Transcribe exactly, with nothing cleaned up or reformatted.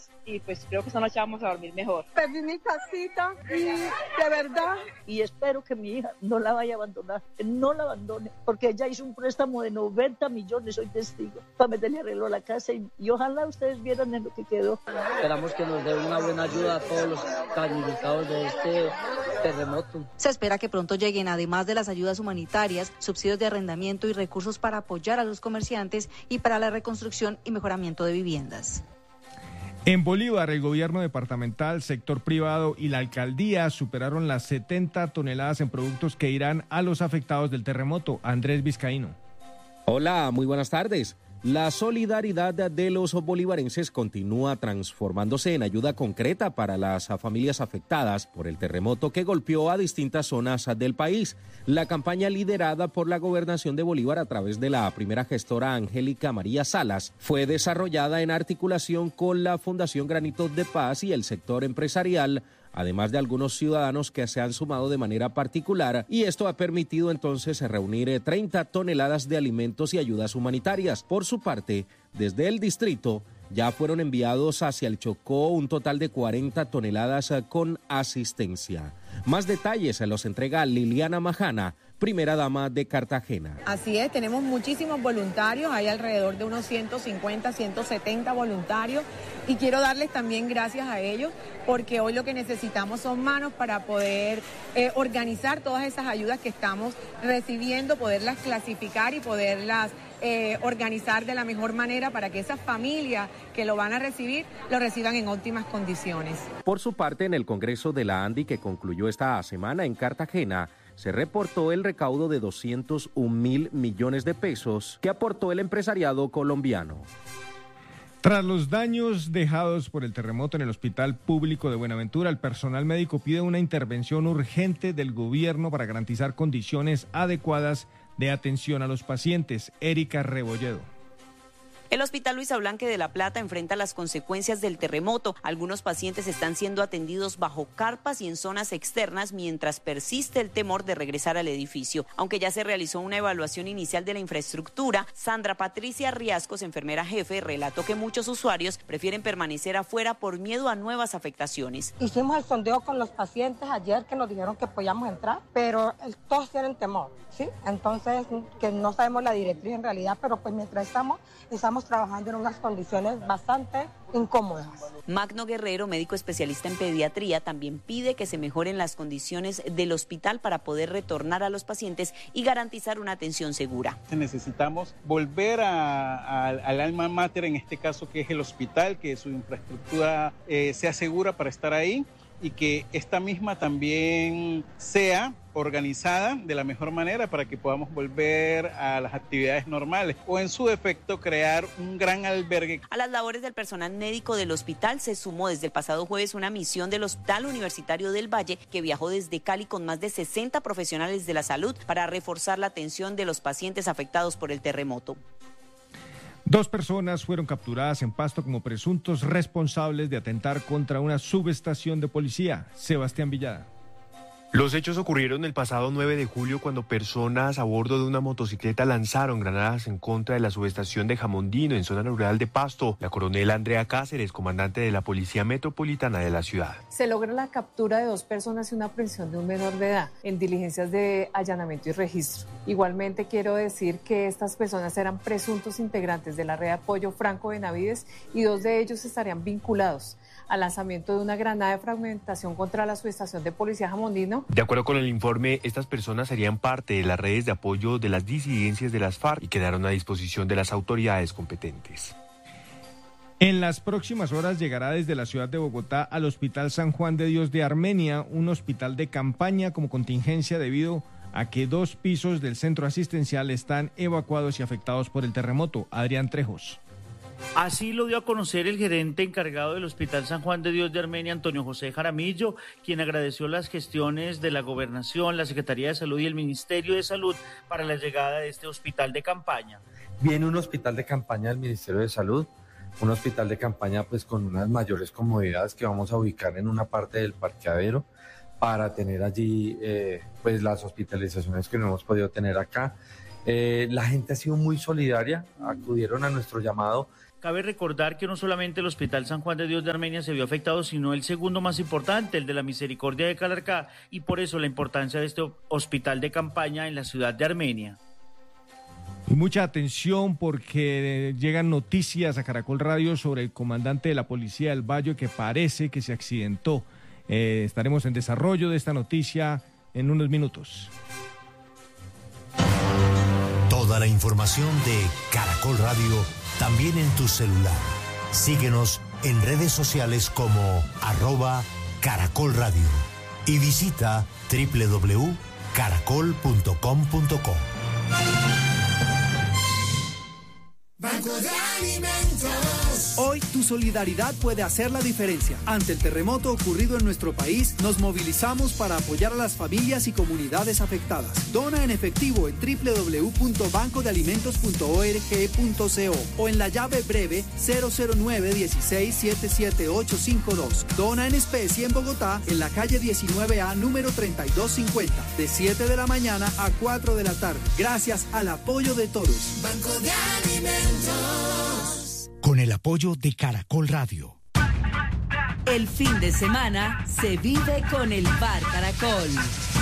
paz y pues creo que esta noche vamos a dormir mejor. Perdí mi casita y de verdad, y espero que mi hija no la vaya a abandonar, que no la abandone, porque ella hizo un préstamo de noventa millones, soy testigo, para meterle arreglo a la casa y, y ojalá ustedes vieran en lo que quedó. Esperamos que nos dé una buena ayuda a todos los damnificados de este terremoto. Se espera que pronto lleguen, además de las ayudas humanitarias, subsidios de arrendamiento y recursos para apoyar a los comerciantes y para la reconstrucción y mejoramiento de viviendas. En Bolívar, el gobierno departamental, sector privado y la alcaldía superaron las setenta toneladas en productos que irán a los afectados del terremoto. Andrés Vizcaíno. Hola, muy buenas tardes. La solidaridad de los bolivarenses continúa transformándose en ayuda concreta para las familias afectadas por el terremoto que golpeó a distintas zonas del país. La campaña liderada por la Gobernación de Bolívar a través de la primera gestora Angélica María Salas fue desarrollada en articulación con la Fundación Granitos de Paz y el sector empresarial, además de algunos ciudadanos que se han sumado de manera particular, y esto ha permitido entonces reunir treinta toneladas de alimentos y ayudas humanitarias. Por su parte, desde el distrito ya fueron enviados hacia el Chocó un total de cuarenta toneladas con asistencia. Más detalles se los entrega Liliana Majana, primera dama de Cartagena. Así es, tenemos muchísimos voluntarios, hay alrededor de unos ciento cincuenta, ciento setenta voluntarios y quiero darles también gracias a ellos porque hoy lo que necesitamos son manos para poder eh, organizar todas esas ayudas que estamos recibiendo, poderlas clasificar y poderlas eh, organizar de la mejor manera para que esas familias que lo van a recibir, lo reciban en óptimas condiciones. Por su parte, en el Congreso de la ANDI que concluyó esta semana en Cartagena, se reportó el recaudo de doscientos un mil millones de pesos que aportó el empresariado colombiano. Tras los daños dejados por el terremoto en el Hospital Público de Buenaventura, el personal médico pide una intervención urgente del gobierno para garantizar condiciones adecuadas de atención a los pacientes. Erika Rebolledo. El Hospital Luisa Blanque de La Plata enfrenta las consecuencias del terremoto. Algunos pacientes están siendo atendidos bajo carpas y en zonas externas mientras persiste el temor de regresar al edificio. Aunque ya se realizó una evaluación inicial de la infraestructura, Sandra Patricia Riascos, enfermera jefe, relató que muchos usuarios prefieren permanecer afuera por miedo a nuevas afectaciones. Hicimos el sondeo con los pacientes ayer que nos dijeron que podíamos entrar, pero todos tienen temor, ¿sí? Entonces, que no sabemos la directriz en realidad, pero pues mientras estamos, estamos trabajando en unas condiciones bastante incómodas. Magno Guerrero, médico especialista en pediatría, también pide que se mejoren las condiciones del hospital para poder retornar a los pacientes y garantizar una atención segura. Necesitamos volver a, a, al alma mater, en este caso que es el hospital, que su infraestructura eh, sea segura para estar ahí y que esta misma también sea organizada de la mejor manera para que podamos volver a las actividades normales o en su defecto crear un gran albergue. A las labores del personal médico del hospital se sumó desde el pasado jueves una misión del Hospital Universitario del Valle que viajó desde Cali con más de sesenta profesionales de la salud para reforzar la atención de los pacientes afectados por el terremoto. Dos personas fueron capturadas en Pasto como presuntos responsables de atentar contra una subestación de policía. Sebastián Villada. Los hechos ocurrieron el pasado nueve de julio cuando personas a bordo de una motocicleta lanzaron granadas en contra de la subestación de Jamondino en zona rural de Pasto. La coronel Andrea Cáceres, comandante de la Policía Metropolitana de la ciudad. Se logra la captura de dos personas y una aprehensión de un menor de edad en diligencias de allanamiento y registro. Igualmente quiero decir que estas personas eran presuntos integrantes de la red de apoyo Franco Benavides y dos de ellos estarían vinculados al lanzamiento de una granada de fragmentación contra la subestación de policía Jamondino. De acuerdo con el informe, estas personas serían parte de las redes de apoyo de las disidencias de las FARC y quedaron a disposición de las autoridades competentes. En las próximas horas llegará desde la ciudad de Bogotá al Hospital San Juan de Dios de Armenia, un hospital de campaña como contingencia debido a que dos pisos del centro asistencial están evacuados y afectados por el terremoto. Adrián Trejos. Así lo dio a conocer el gerente encargado del Hospital San Juan de Dios de Armenia, Antonio José Jaramillo, quien agradeció las gestiones de la Gobernación, la Secretaría de Salud y el Ministerio de Salud para la llegada de este hospital de campaña. Viene un hospital de campaña del Ministerio de Salud, un hospital de campaña pues con unas mayores comodidades que vamos a ubicar en una parte del parqueadero para tener allí eh, pues las hospitalizaciones que no hemos podido tener acá. Eh, la gente ha sido muy solidaria, acudieron a nuestro llamado. Cabe recordar que no solamente el Hospital San Juan de Dios de Armenia se vio afectado, sino el segundo más importante, el de la Misericordia de Calarcá, y por eso la importancia de este hospital de campaña en la ciudad de Armenia. Y mucha atención porque llegan noticias a Caracol Radio sobre el comandante de la Policía del Valle que parece que se accidentó. Eh, estaremos en desarrollo de esta noticia en unos minutos. Toda la información de Caracol Radio también en tu celular. Síguenos en redes sociales como arroba Caracol Radio y visita doble u doble u doble u punto caracol punto com punto co. Banco de Alimentos. Hoy tu solidaridad puede hacer la diferencia. Ante el terremoto ocurrido en nuestro país, nos movilizamos para apoyar a las familias y comunidades afectadas. Dona en efectivo en doble u doble u doble u punto banco de alimentos punto org punto co o en la llave breve cero cero nueve uno seis siete siete ocho cinco dos. Dona en especie en Bogotá, en la calle diecinueve A, número treinta y dos cincuenta, de siete de la mañana a cuatro de la tarde. Gracias al apoyo de todos. Banco de Alimentos. Con el apoyo de Caracol Radio. El fin de semana se vive con el Bar Caracol.